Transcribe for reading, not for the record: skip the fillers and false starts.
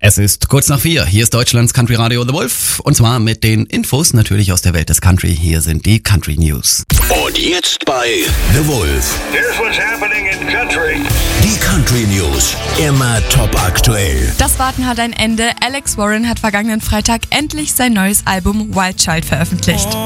Es ist kurz nach 4. Hier ist Deutschlands Country Radio The Wolf. Und zwar mit den Infos natürlich aus der Welt des Country. Hier sind die Country News. Und jetzt bei The Wolf. Here's what's happening in country. Die Country News. Immer top aktuell. Das Warten hat ein Ende. Alex Warren hat vergangenen Freitag endlich sein neues Album Wild Child veröffentlicht.